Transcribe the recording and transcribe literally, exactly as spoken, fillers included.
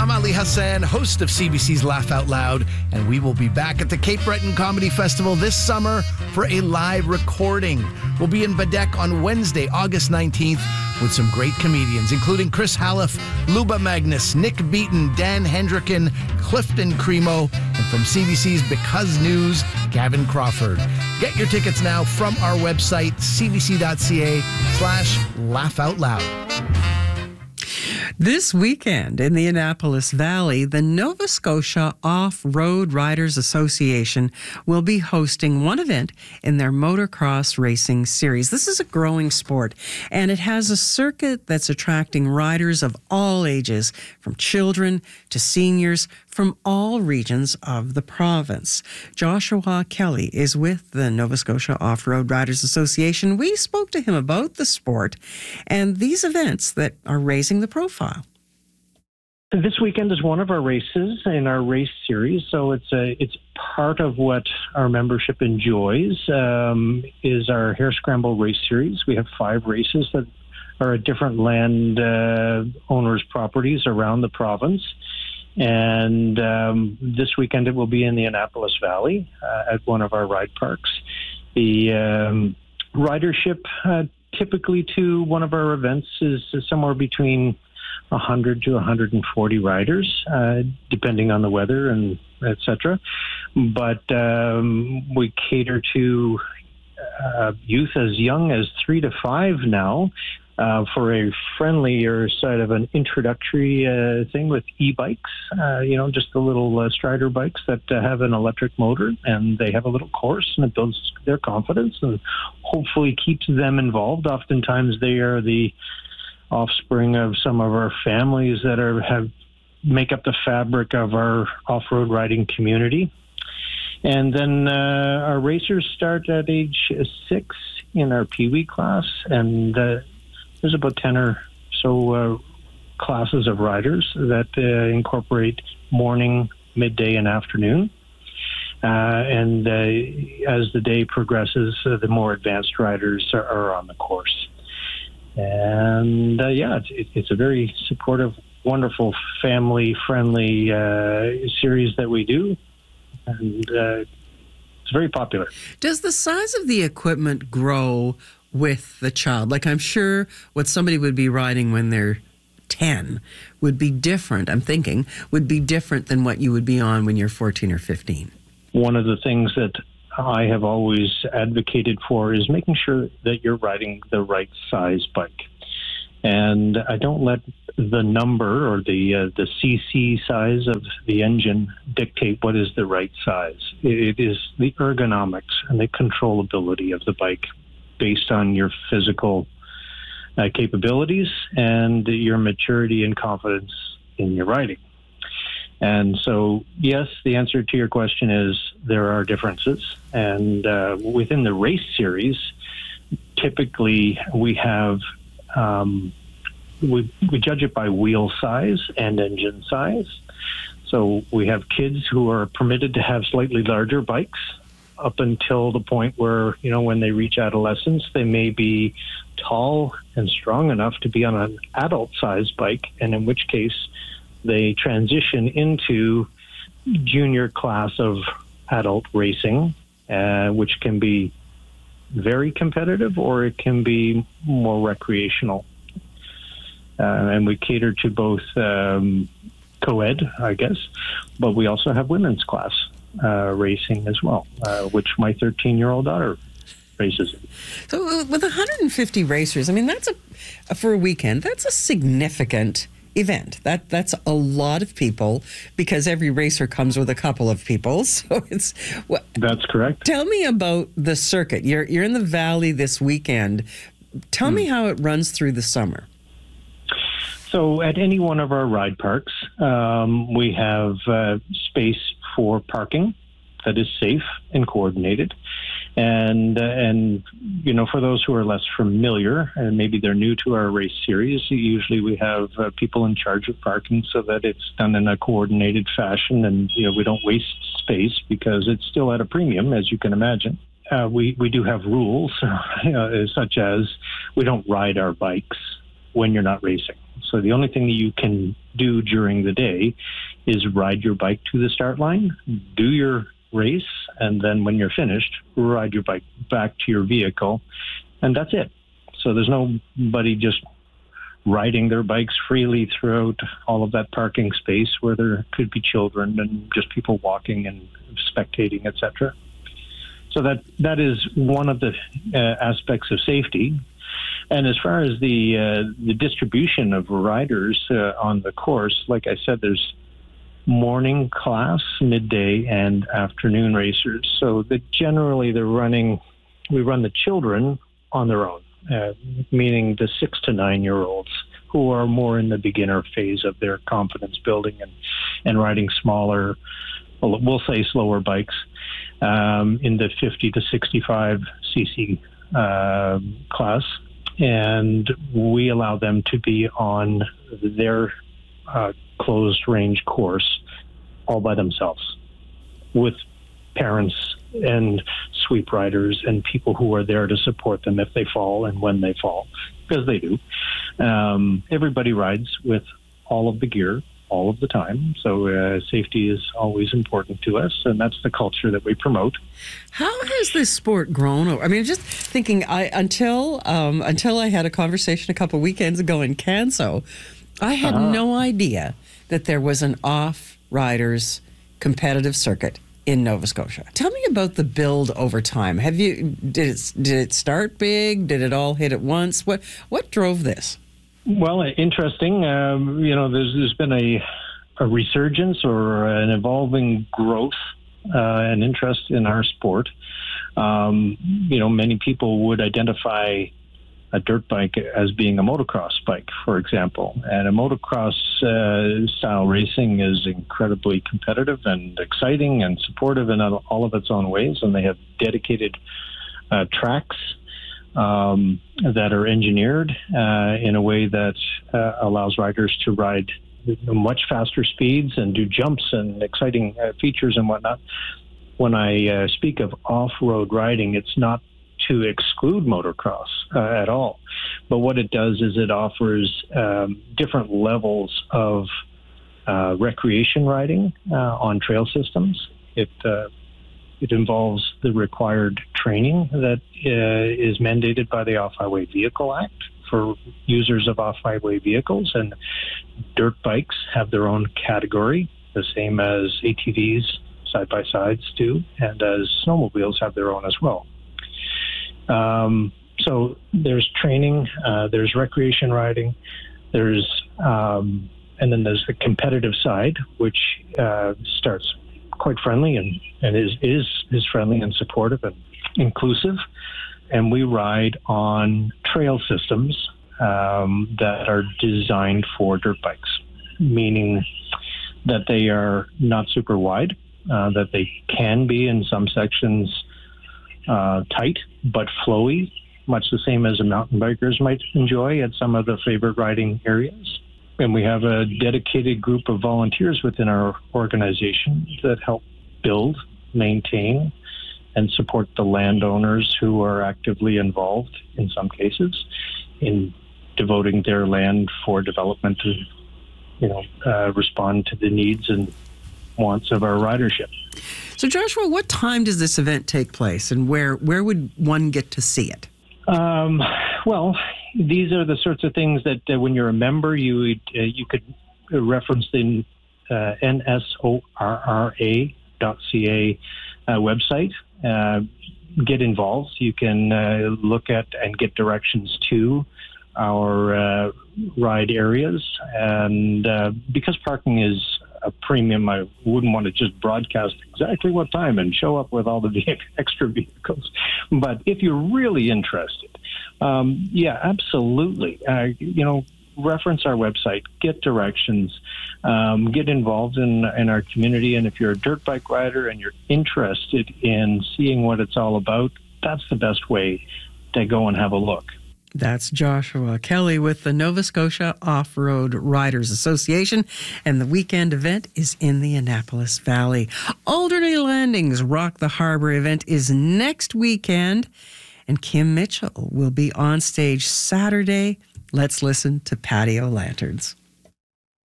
I'm Ali Hassan, host of C B C's Laugh Out Loud, and we will be back at the Cape Breton Comedy Festival this summer for a live recording. We'll be in Badek on Wednesday, August nineteenth, with some great comedians, including Chris Hallef, Luba Magnus, Nick Beaton, Dan Hendricken, Clifton Cremo, and from C B C's Because News, Gavin Crawford. Get your tickets now from our website, cbc.ca slash laugh out loud. This weekend in the Annapolis Valley, the Nova Scotia Off-Road Riders Association will be hosting one event in their motocross racing series. This is a growing sport, and it has a circuit that's attracting riders of all ages, from children to seniors, from all regions of the province. Joshua Kelly is with the Nova Scotia Off-Road Riders Association. We spoke to him about the sport and these events that are raising the profile. This weekend is one of our races in our race series, so it's a, it's part of what our membership enjoys, um, is our Hare Scramble race series. We have five races that are at different land uh, owners' properties around the province. And um, this weekend it will be in the Annapolis Valley uh, at one of our ride parks. The um, ridership uh, typically to one of our events is somewhere between one hundred to one hundred forty riders, uh, depending on the weather and et cetera. But um, we cater to uh, youth as young as three to five now, uh, for a friendlier side of an introductory uh, thing with e-bikes, uh, you know, just the little uh, Strider bikes that uh, have an electric motor, and they have a little course, and it builds their confidence and hopefully keeps them involved. Oftentimes they are the offspring of some of our families that are have make up the fabric of our off-road riding community. And then uh, our racers start at age six in our Pee Wee class, and uh, there's about ten or so uh, classes of riders that uh, incorporate morning, midday, and afternoon. Uh, and uh, as the day progresses, uh, the more advanced riders are, are on the course. And uh, yeah, it's, it's a very supportive, wonderful, family-friendly uh, series that we do, and uh, it's very popular. Does the size of the equipment grow with the child? Like, I'm sure what somebody would be riding when they're ten would be different, I'm thinking, would be different than what you would be on when you're fourteen or fifteen. One of the things that I have always advocated for is making sure that you're riding the right size bike. And I don't let the number or the uh, the C C size of the engine dictate what is the right size. It is the ergonomics and the controllability of the bike based on your physical uh, capabilities and your maturity and confidence in your riding. And so, yes, the answer to your question is there are differences. And uh, within the race series, typically we have, um, we, we judge it by wheel size and engine size. So we have kids who are permitted to have slightly larger bikes up until the point where, you know, when they reach adolescence, they may be tall and strong enough to be on an adult-sized bike, and in which case they transition into junior class of adult racing, uh, which can be very competitive or it can be more recreational. Uh, and we cater to both um, co-ed, I guess, but we also have women's class uh, racing as well, uh, which my thirteen-year-old daughter races in. So with one hundred fifty racers, I mean, that's a, for a weekend, that's a significant event. That that's a lot of people, because every racer comes with a couple of people. So it's well, that's correct. Tell me about the circuit. You're you're in the Valley this weekend. Tell hmm. me how it runs through the summer. So at any one of our ride parks, um, we have uh, space for parking that is safe and coordinated. And, uh, and you know, for those who are less familiar, and maybe they're new to our race series, usually we have uh, people in charge of parking so that it's done in a coordinated fashion, and, you know, we don't waste space because it's still at a premium, as you can imagine. Uh, we, we do have rules, uh, such as we don't ride our bikes when you're not racing. So So the only thing that you can do during the day is ride your bike to the start line, do your race, and then when you're finished, ride your bike back to your vehicle, and that's it. So there's nobody just riding their bikes freely throughout all of that parking space where there could be children and just people walking and spectating, et cetera. So that that is one of the uh, aspects of safety. And as far as the uh, the distribution of riders uh, on the course, like I said, there's morning class, midday, and afternoon racers. So that generally they're running, we run the children on their own. Uh, meaning the six to nine year olds who are more in the beginner phase of their confidence building and, and riding smaller, well, we'll say slower bikes um, in the fifty to sixty-five cc uh, class. And we allow them to be on their uh, closed range course all by themselves with parents and sweep riders and people who are there to support them if they fall and when they fall, because they do. Um, everybody rides with all of the gear all of the time. So uh, safety is always important to us, and that's the culture that we promote. How has this sport grown? I mean, just thinking, I until um, until I had a conversation a couple weekends ago in Canso, I had uh-huh. no idea that there was an off-riders competitive circuit in Nova Scotia. Tell me about the build over time. Have you did it did it start big? Did it all hit at once? What what drove this? Well, interesting. Um, you know, there's there's been a a resurgence or an evolving growth uh, and interest in our sport. Um, you know, many people would identify a dirt bike as being a motocross bike, for example. And a motocross uh, style racing is incredibly competitive and exciting and supportive in all of its own ways. And they have dedicated uh, tracks um, that are engineered uh, in a way that uh, allows riders to ride much faster speeds and do jumps and exciting uh, features and whatnot. When I uh, speak of off-road riding, it's not to exclude motocross uh, at all. But what it does is it offers um, different levels of uh, recreation riding uh, on trail systems. It uh, it involves the required training that uh, is mandated by the Off-Highway Vehicle Act for users of off-highway vehicles, and dirt bikes have their own category, the same as A T Vs, side-by-sides do, and as snowmobiles have their own as well. Um, so there's training, uh, there's recreation riding, there's, um, and then there's the competitive side, which uh, starts quite friendly and, and is, is, is friendly and supportive and inclusive. And we ride on trail systems um, that are designed for dirt bikes, meaning that they are not super wide, uh, that they can be in some sections Uh, tight but flowy, much the same as the mountain bikers might enjoy at some of the favorite riding areas. And we have a dedicated group of volunteers within our organization that help build, maintain, and support the landowners who are actively involved, in some cases, in devoting their land for development to, you know, uh, respond to the needs and wants of our ridership. So, Joshua, what time does this event take place, and where where would one get to see it? Um, well, these are the sorts of things that uh, when you're a member, you would, uh, you could reference the uh, N S O R R A dot C A uh, website. Uh, get involved. You can uh, look at and get directions to our uh, ride areas, and uh, because parking is a premium, I wouldn't want to just broadcast exactly what time and show up with all the extra vehicles. But if you're really interested, um, yeah, absolutely. Uh, you know, reference our website, get directions, um, get involved in, in our community. And if you're a dirt bike rider and you're interested in seeing what it's all about, that's the best way to go and have a look. That's Joshua Kelly with the Nova Scotia Off-Road Riders Association, and the weekend event is in the Annapolis Valley. Alderney Landing's Rock the Harbor event is next weekend, and Kim Mitchell will be on stage Saturday let's listen to Patio Lanterns.